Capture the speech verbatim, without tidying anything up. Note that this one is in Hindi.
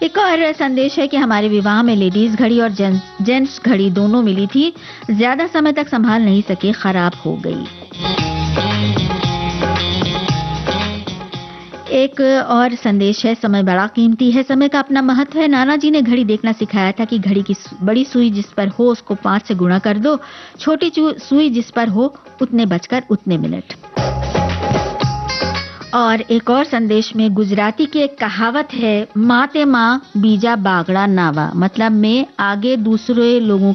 एक और संदेश है कि हमारे विवाह में लेडीज घड़ी और जेंट्स घड़ी दोनों मिली थी, ज्यादा समय तक संभाल नहीं सके, खराब हो गई। एक और संदेश है, समय बड़ा कीमती है, समय का अपना महत्व है। नाना जी ने घड़ी देखना सिखाया था कि घड़ी की बड़ी सुई जिस पर हो उसको पांच से गुणा कर दो, छोटी सुई जिस पर हो उतने बजकर उतने मिनट। और एक और संदेश में गुजराती की एक कहावत है, माँ ते माँ बीजा बागड़ा नावा, मतलब मैं आगे दूसरे लोगों